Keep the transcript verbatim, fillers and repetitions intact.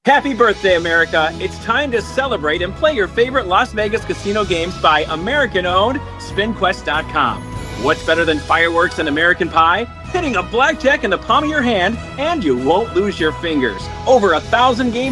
Happy birthday, America. It's time to celebrate and play your favorite Las Vegas casino games by American-owned Spin Quest dot com. What's better than fireworks and American pie? Hitting a blackjack in the palm of your hand, and you won't lose your fingers. Over a thousand games